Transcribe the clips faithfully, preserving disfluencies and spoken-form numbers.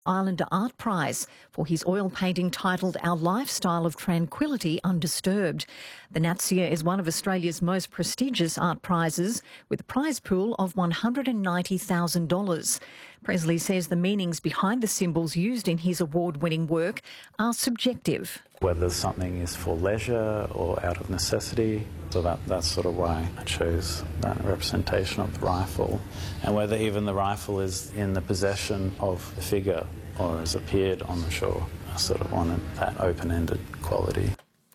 Islander Art Prize for his oil painting titled Our Lifestyle of Tranquility Undisturbed. The Nazia is one of Australia's most prestigious art prizes, with a prize pool of one hundred ninety thousand dollars. Presley says the meanings behind the symbols used in his award-winning work are subjective. Whether something is for leisure or out of necessity, so that, that's sort of why I chose that representation of the rifle. And whether even the rifle is in the possession of the figure or has appeared on the shore. I sort of wanted that open-ended quality.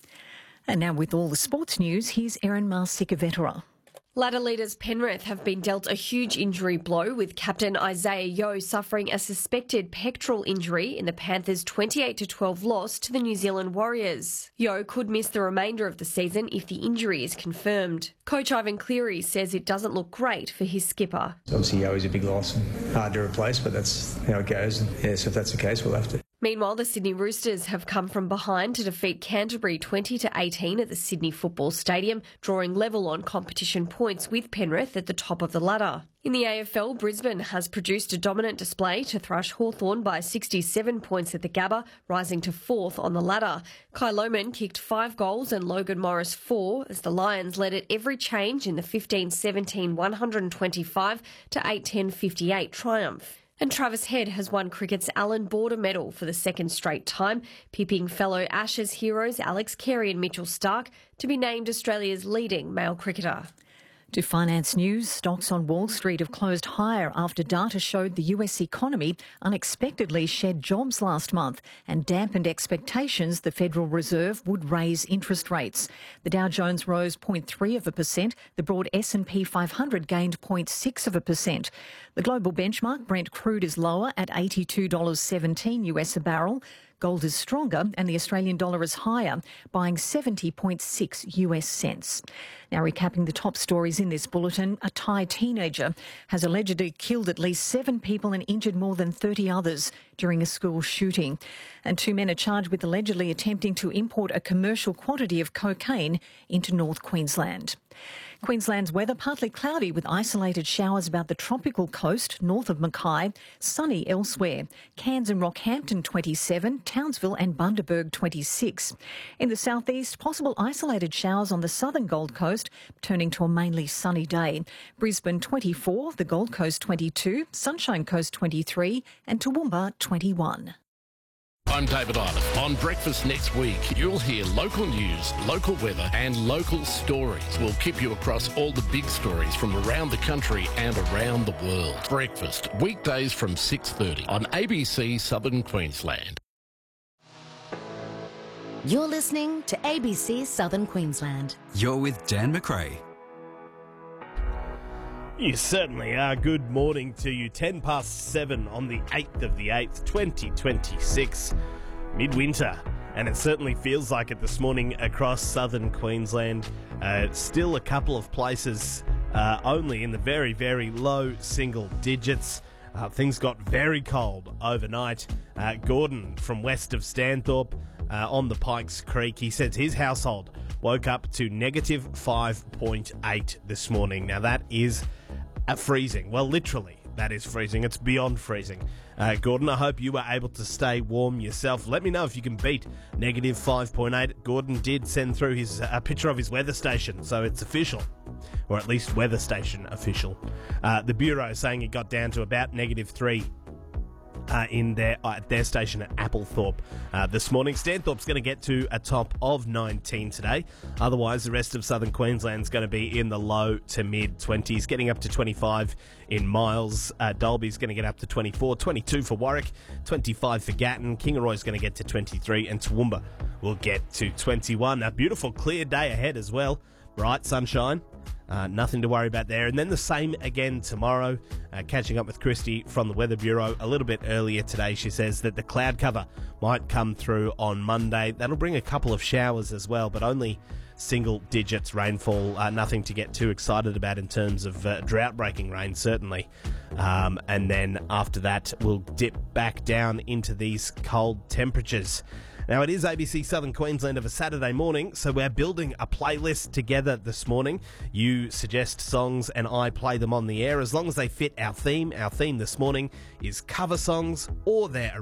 And now with all the sports news, here's Erin Marsica-Vetera. Ladder leaders Penrith have been dealt a huge injury blow, with captain Isaiah Yeo suffering a suspected pectoral injury in the Panthers' twenty-eight to twelve loss to the New Zealand Warriors. Yeo could miss the remainder of the season if the injury is confirmed. Coach Ivan Cleary says it doesn't look great for his skipper. Obviously Yeo is a big loss and hard to replace, but that's how it goes. And yeah, so if that's the case, we'll have to. Meanwhile, the Sydney Roosters have come from behind to defeat Canterbury twenty to eighteen at the Sydney Football Stadium, drawing level on competition points with Penrith at the top of the ladder. In the A F L, Brisbane has produced a dominant display to thrash Hawthorn by sixty-seven points at the Gabba, rising to fourth on the ladder. Kai Lohmann kicked five goals and Logan Morris four, as the Lions led at every change in the fifteen seventeen one twenty-five to eight ten fifty-eight triumph. And Travis Head has won cricket's Allan Border Medal for the second straight time, pipping fellow Ashes heroes Alex Carey and Mitchell Starc to be named Australia's leading male cricketer. To finance news, stocks on Wall Street have closed higher after data showed the U S economy unexpectedly shed jobs last month and dampened expectations the Federal Reserve would raise interest rates. The Dow Jones rose zero point three of a percent. The broad S and P five hundred gained zero point six of a percent. The global benchmark Brent crude is lower at eighty-two dollars seventeen US a barrel. Gold is stronger and the Australian dollar is higher, buying seventy point six US cents. Now, recapping the top stories in this bulletin, a Thai teenager has allegedly killed at least seven people and injured more than thirty others during a school shooting. And two men are charged with allegedly attempting to import a commercial quantity of cocaine into North Queensland. Queensland's weather partly cloudy with isolated showers about the tropical coast north of Mackay, sunny elsewhere. Cairns and Rockhampton twenty-seven, Townsville and Bundaberg twenty-six. In the southeast, possible isolated showers on the southern Gold Coast, turning to a mainly sunny day. Brisbane twenty-four, the Gold Coast twenty-two, Sunshine Coast twenty-three and Toowoomba twenty-one. I'm David Iliff. On Breakfast next week, you'll hear local news, local weather and local stories. We'll keep you across all the big stories from around the country and around the world. Breakfast, weekdays from six thirty on A B C Southern Queensland. You're listening to A B C Southern Queensland. You're with Dan McRae. You certainly are. Good morning to you. ten past seven on the eighth of the eighth, twenty twenty-six. Midwinter. And it certainly feels like it this morning across southern Queensland. Uh, still a couple of places uh, only in the very, very low single digits. Uh, things got very cold overnight. Uh, Gordon from west of Stanthorpe uh, on the Pikes Creek, he says his household woke up to negative five point eight this morning. Now that is uh, freezing. Well, literally, that is freezing. It's beyond freezing. Uh, Gordon, I hope you were able to stay warm yourself. Let me know if you can beat negative five point eight. Gordon did send through his a picture of his weather station, so it's official. Or at least weather station official. Uh, the Bureau saying it got down to about negative three uh, in their uh, their station at Applethorpe uh, this morning. Stanthorpe's going to get to a top of nineteen today. Otherwise, the rest of southern Queensland's going to be in the low to mid twenties, getting up to twenty-five in Miles. Uh, Dalby's going to get up to twenty-four, twenty-two for Warwick, twenty-five for Gatton. Kingaroy's going to get to twenty-three, and Toowoomba will get to twenty-one. A beautiful clear day ahead as well. Bright sunshine. Uh, nothing to worry about there. And then the same again tomorrow. Uh, catching up with Christy from the Weather Bureau a little bit earlier today. She says that the cloud cover might come through on Monday. That'll bring a couple of showers as well, but only single digits rainfall. Uh, nothing to get too excited about in terms of uh, drought-breaking rain, certainly. Um, and then after that, we'll dip back down into these cold temperatures. Now, it is A B C Southern Queensland of a Saturday morning, so we're building a playlist together this morning. You suggest songs and I play them on the air as long as they fit our theme. Our theme this morning is cover songs or their